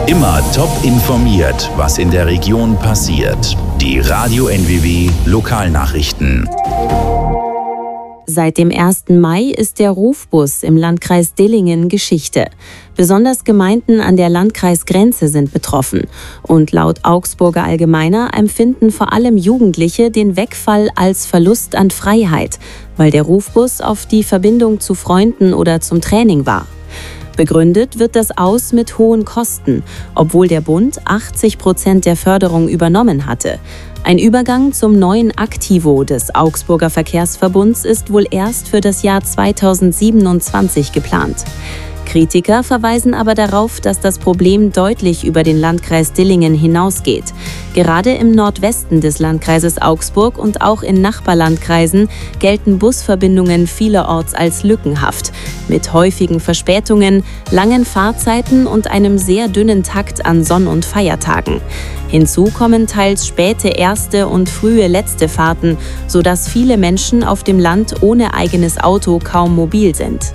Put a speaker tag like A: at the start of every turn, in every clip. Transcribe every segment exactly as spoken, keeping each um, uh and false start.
A: Immer top informiert, was in der Region passiert. Die Radio N W W Lokalnachrichten.
B: Seit dem ersten Mai ist der Rufbus im Landkreis Dillingen Geschichte. Besonders Gemeinden an der Landkreisgrenze sind betroffen. Und laut Augsburger Allgemeiner empfinden vor allem Jugendliche den Wegfall als Verlust an Freiheit, weil der Rufbus auf die Verbindung zu Freunden oder zum Training war. Begründet wird das Aus mit hohen Kosten, obwohl der Bund achtzig Prozent der Förderung übernommen hatte. Ein Übergang zum neuen Aktivo des Augsburger Verkehrsverbunds ist wohl erst für das Jahr zweitausendsiebenundzwanzig geplant. Kritiker verweisen aber darauf, dass das Problem deutlich über den Landkreis Dillingen hinausgeht. Gerade im Nordwesten des Landkreises Augsburg und auch in Nachbarlandkreisen gelten Busverbindungen vielerorts als lückenhaft, mit häufigen Verspätungen, langen Fahrzeiten und einem sehr dünnen Takt an Sonn- und Feiertagen. Hinzu kommen teils späte erste und frühe letzte Fahrten, sodass viele Menschen auf dem Land ohne eigenes Auto kaum mobil sind.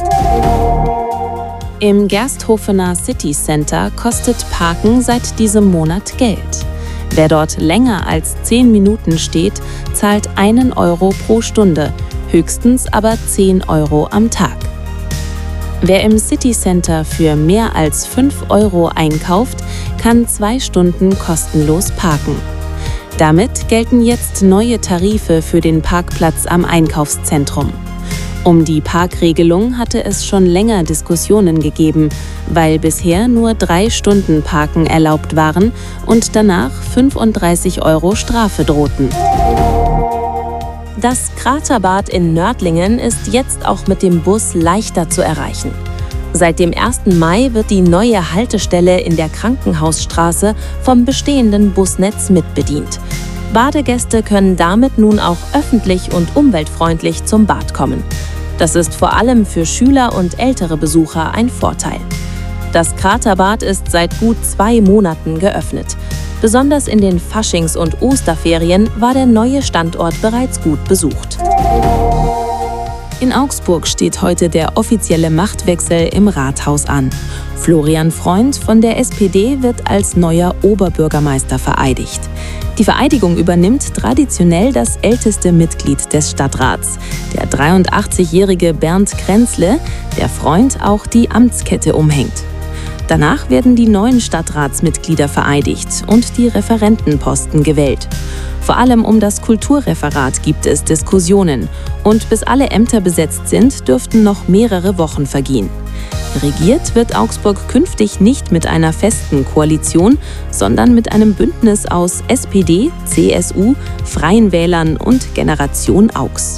B: Im Gersthofener City Center kostet Parken seit diesem Monat Geld. Wer dort länger als zehn Minuten steht, zahlt einen Euro pro Stunde, höchstens aber zehn Euro am Tag. Wer im City Center für mehr als fünf Euro einkauft, kann zwei Stunden kostenlos parken. Damit gelten jetzt neue Tarife für den Parkplatz am Einkaufszentrum. Um die Parkregelung hatte es schon länger Diskussionen gegeben, weil bisher nur drei Stunden Parken erlaubt waren und danach fünfunddreißig Euro Strafe drohten. Das Kraterbad in Nördlingen ist jetzt auch mit dem Bus leichter zu erreichen. Seit dem ersten Mai wird die neue Haltestelle in der Krankenhausstraße vom bestehenden Busnetz mitbedient. Badegäste können damit nun auch öffentlich und umweltfreundlich zum Bad kommen. Das ist vor allem für Schüler und ältere Besucher ein Vorteil. Das Kraterbad ist seit gut zwei Monaten geöffnet. Besonders in den Faschings- und Osterferien war der neue Standort bereits gut besucht. In Augsburg steht heute der offizielle Machtwechsel im Rathaus an. Florian Freund von der S P D wird als neuer Oberbürgermeister vereidigt. Die Vereidigung übernimmt traditionell das älteste Mitglied des Stadtrats, der dreiundachtzigjährige Bernd Kränzle, der Freund auch die Amtskette umhängt. Danach werden die neuen Stadtratsmitglieder vereidigt und die Referentenposten gewählt. Vor allem um das Kulturreferat gibt es Diskussionen und bis alle Ämter besetzt sind, dürften noch mehrere Wochen vergehen. Regiert wird Augsburg künftig nicht mit einer festen Koalition, sondern mit einem Bündnis aus S P D, C S U, Freien Wählern und Generation Augs.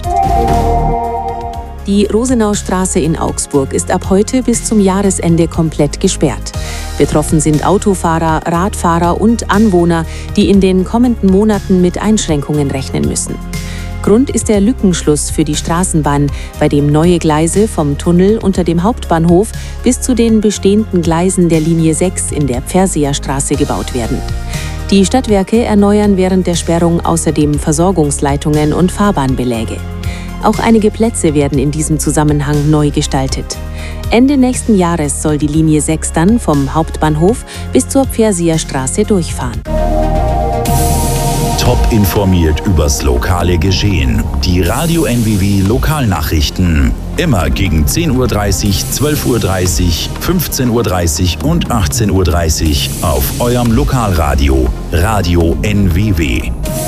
B: Die Rosenaustraße in Augsburg ist ab heute bis zum Jahresende komplett gesperrt. Betroffen sind Autofahrer, Radfahrer und Anwohner, die in den kommenden Monaten mit Einschränkungen rechnen müssen. Grund ist der Lückenschluss für die Straßenbahn, bei dem neue Gleise vom Tunnel unter dem Hauptbahnhof bis zu den bestehenden Gleisen der Linie sechs in der Pferseerstraße gebaut werden. Die Stadtwerke erneuern während der Sperrung außerdem Versorgungsleitungen und Fahrbahnbeläge. Auch einige Plätze werden in diesem Zusammenhang neu gestaltet. Ende nächsten Jahres soll die Linie sechs dann vom Hauptbahnhof bis zur Pferseerstraße durchfahren.
A: Top informiert übers lokale Geschehen. Die Radio N W W Lokalnachrichten. Immer gegen zehn Uhr dreißig, zwölf Uhr dreißig, fünfzehn Uhr dreißig und achtzehn Uhr dreißig auf eurem Lokalradio Radio N W W.